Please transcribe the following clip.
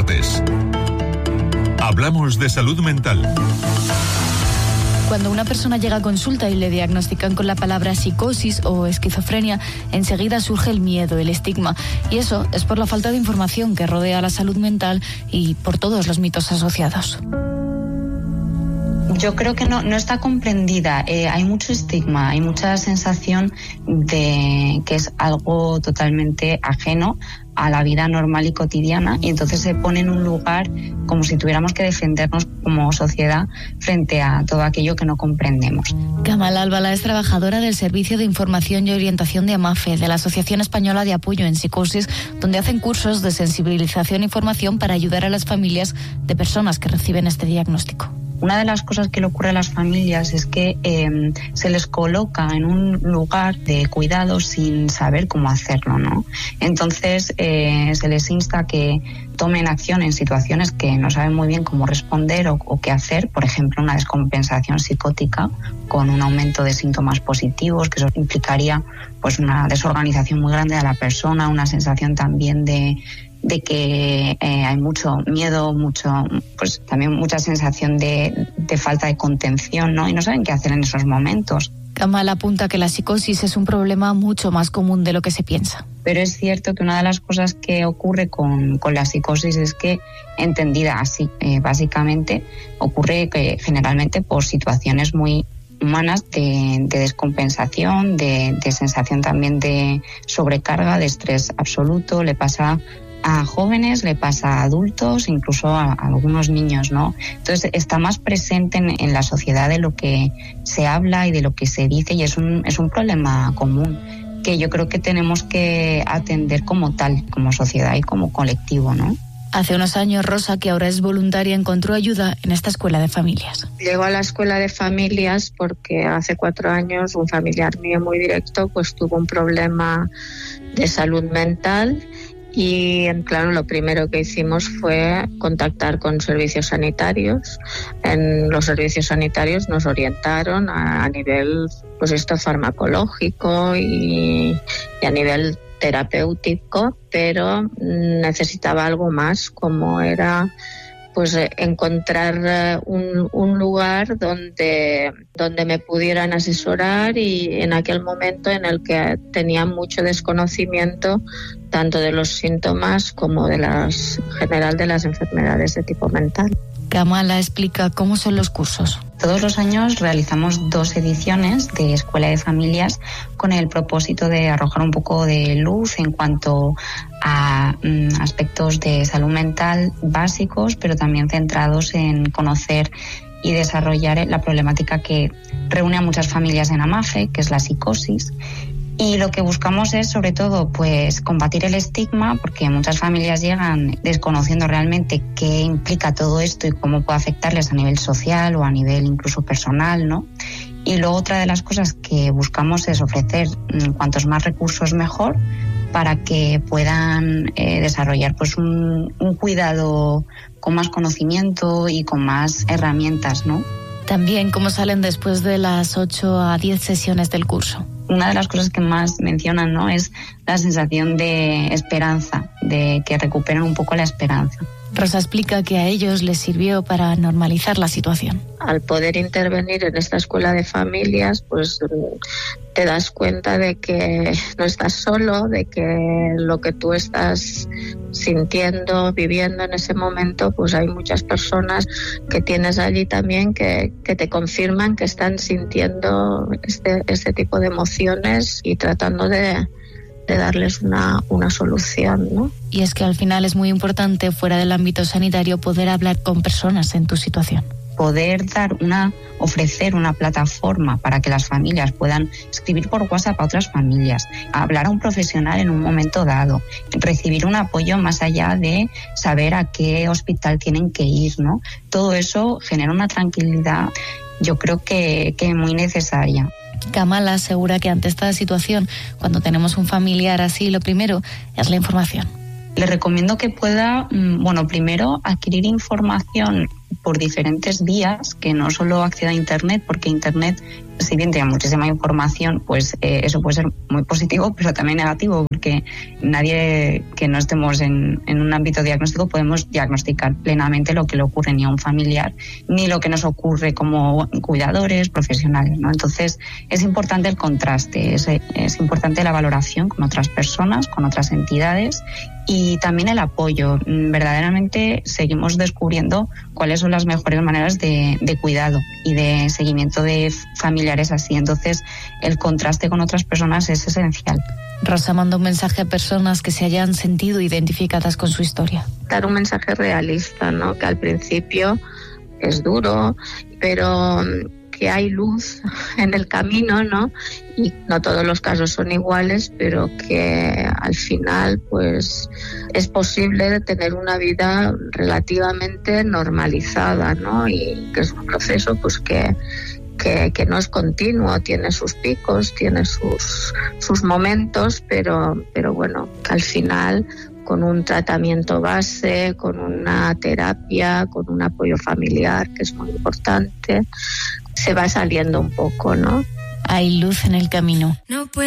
martes. Hablamos de salud mental. Cuando una persona llega a consulta y le diagnostican con la palabra psicosis o esquizofrenia, enseguida surge el miedo, el estigma. Y eso es por la falta de información que rodea la salud mental y por todos los mitos asociados. Yo creo que no está comprendida. Hay mucho estigma, hay mucha sensación de que es algo totalmente ajeno a la vida normal y cotidiana, y entonces se pone en un lugar como si tuviéramos que defendernos como sociedad frente a todo aquello que no comprendemos. Kamal Albala es trabajadora del Servicio de Información y Orientación de AMAFE, de la Asociación Española de Apoyo en Psicosis, donde hacen cursos de sensibilización y formación para ayudar a las familias de personas que reciben este diagnóstico. Una de las cosas que le ocurre a las familias es que se les coloca en un lugar de cuidado sin saber cómo hacerlo, ¿no? Entonces se les insta a que tomen acción en situaciones que no saben muy bien cómo responder o qué hacer. Por ejemplo, una descompensación psicótica con un aumento de síntomas positivos, que eso implicaría pues una desorganización muy grande de la persona, una sensación también de que hay mucho miedo, pues también mucha sensación de falta de contención, ¿no? Y no saben qué hacer en esos momentos. Kamal apunta que la psicosis es un problema mucho más común de lo que se piensa. Pero es cierto que una de las cosas que ocurre con la psicosis es que, entendida así, básicamente, ocurre que generalmente por situaciones muy humanas de descompensación, de sensación también de sobrecarga, de estrés absoluto. Le pasa a jóvenes, le pasa a adultos, incluso a algunos niños, ¿no? Entonces está más presente en la sociedad de lo que se habla y de lo que se dice, y es un problema común que yo creo que tenemos que atender como tal, como sociedad y como colectivo, ¿no? Hace unos años, Rosa, que ahora es voluntaria, encontró ayuda en esta escuela de familias. Llego a la escuela de familias porque hace 4 años un familiar mío muy directo pues tuvo un problema de salud mental. Y claro, lo primero que hicimos fue contactar con servicios sanitarios. En los servicios sanitarios nos orientaron a nivel pues farmacológico y a nivel terapéutico, pero necesitaba algo más, como era pues encontrar un lugar donde me pudieran asesorar, y en aquel momento en el que tenía mucho desconocimiento tanto de los síntomas como de general de las enfermedades de tipo mental. Kamala explica cómo son los cursos. Todos los años realizamos 2 ediciones de Escuela de Familias con el propósito de arrojar un poco de luz en cuanto a aspectos de salud mental básicos, pero también centrados en conocer y desarrollar la problemática que reúne a muchas familias en AMAFE, que es la psicosis. Y lo que buscamos es, sobre todo, pues combatir el estigma, porque muchas familias llegan desconociendo realmente qué implica todo esto y cómo puede afectarles a nivel social o a nivel incluso personal, ¿no? Y luego otra de las cosas que buscamos es ofrecer cuantos más recursos mejor para que puedan desarrollar pues un cuidado con más conocimiento y con más herramientas, ¿no? También cómo salen después de las 8 a 10 sesiones del curso. Una de las cosas que más mencionan, ¿no?, es la sensación de esperanza, de que recuperen un poco la esperanza. Rosa explica que a ellos les sirvió para normalizar la situación. Al poder intervenir en esta escuela de familias, pues te das cuenta de que no estás solo, de que lo que tú estás sintiendo, viviendo en ese momento, pues hay muchas personas que tienes allí también que te confirman que están sintiendo este tipo de emociones y tratando de darles una solución, ¿no? Y es que al final es muy importante, fuera del ámbito sanitario, poder hablar con personas en tu situación. Poder ofrecer una plataforma para que las familias puedan escribir por WhatsApp a otras familias, hablar a un profesional en un momento dado, recibir un apoyo más allá de saber a qué hospital tienen que ir, ¿no? Todo eso genera una tranquilidad, yo creo que muy necesaria. Kamala asegura que ante esta situación, cuando tenemos un familiar así, lo primero es la información. Le recomiendo que pueda, primero adquirir información por diferentes vías, que no solo acceda a Internet, porque Internet si bien tiene muchísima información, pues eso puede ser muy positivo, pero también negativo, porque nadie que no estemos en un ámbito diagnóstico podemos diagnosticar plenamente lo que le ocurre ni a un familiar, ni lo que nos ocurre como cuidadores, profesionales, ¿no? Entonces, es importante el contraste, es importante la valoración con otras personas, con otras entidades, y también el apoyo. Verdaderamente seguimos descubriendo cuáles son las mejores maneras de cuidado y de seguimiento de familiares así. Entonces, el contraste con otras personas es esencial. Rosa manda un mensaje a personas que se hayan sentido identificadas con su historia. Dar un mensaje realista, ¿no? Que al principio es duro, pero que hay luz en el camino, ¿no? Y no todos los casos son iguales, pero que al final pues es posible tener una vida relativamente normalizada, ¿no? Y que es un proceso pues que no es continuo, tiene sus picos, tiene sus momentos, pero bueno, que al final con un tratamiento base, con una terapia, con un apoyo familiar, que es muy importante, se va saliendo un poco, ¿no? Hay luz en el camino. No puedo